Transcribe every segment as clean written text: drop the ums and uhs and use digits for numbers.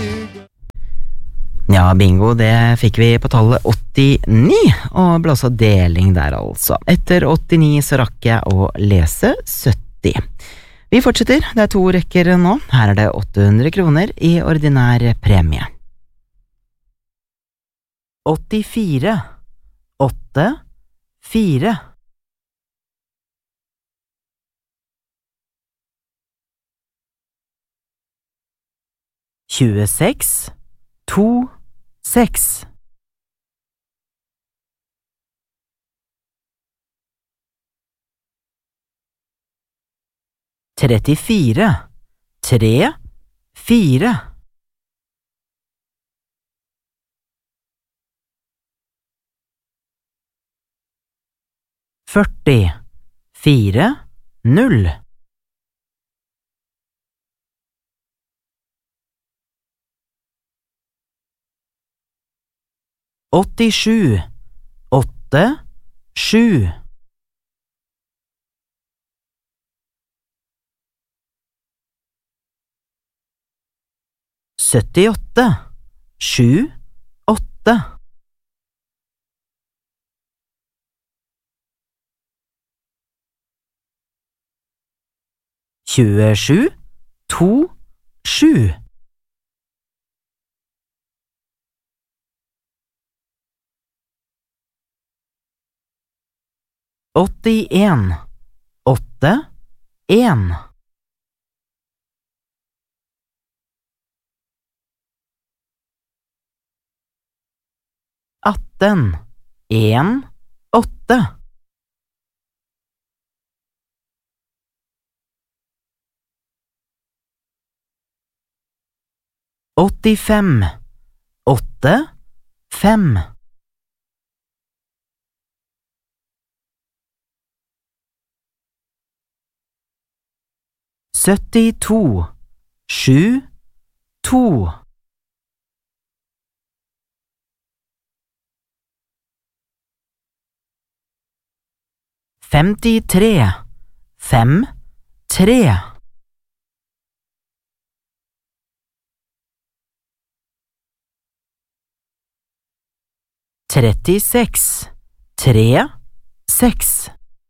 Ja, bingo, det fikk vi på tallet 89, og ble også deling der altså. Etter 89 så rakk jeg å lese 70. Vi fortsetter, det er 2 rekker nå. Her er det 800 kroner i ordinær premie. 84, 8, 4. 26, 2, 6. 34, 3, 4. 40, 4, 0. 87, 8, 7. 78, 7, 8. 27, 2, 7. 81, 8, 1. 18, 1, 8. 85, 8, 5. 72, 7, 2. 53, 5, 3. 36, 3, 6.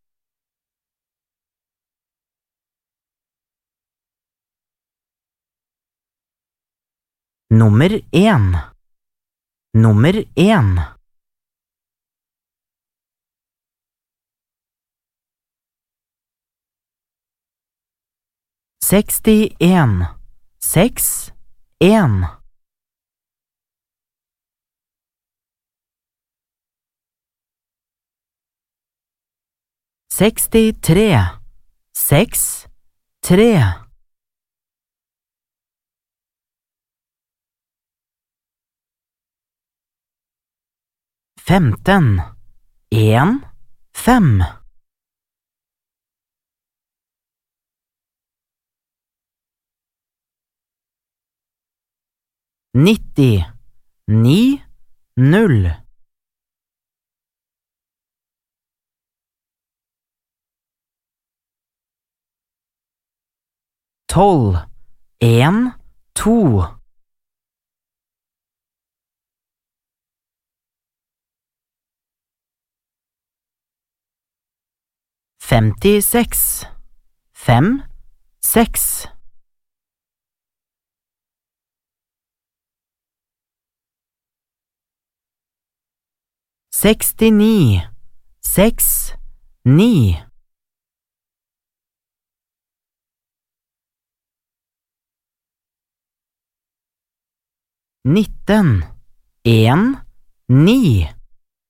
1, nummer 1. 61, 6, 1. 63, 6, 3. 15, 1, 5. 90, 9, 0. 12, 1, 2. 56, 5, 6. 69, 6, 9. 19, 1, 9.